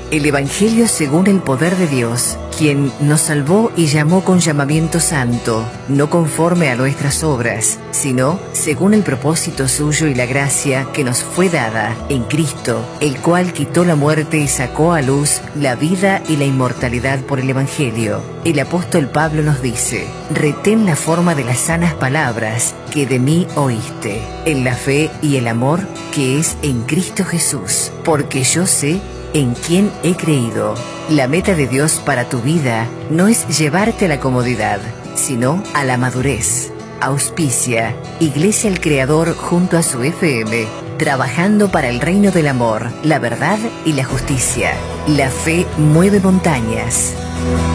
El Evangelio según el poder de Dios, quien nos salvó y llamó con llamamiento santo, no conforme a nuestras obras, sino según el propósito suyo y la gracia que nos fue dada en Cristo, el cual quitó la muerte y sacó a luz la vida y la inmortalidad por el Evangelio. El apóstol Pablo nos dice: retén la forma de las sanas palabras que de mí oíste, en la fe y el amor que es en Cristo Jesús, porque yo sé en quién he creído. La meta de Dios para tu vida no es llevarte a la comodidad, sino a la madurez. Auspicia Iglesia el Creador junto a su FM, trabajando para el reino del amor, la verdad y la justicia. La fe mueve montañas.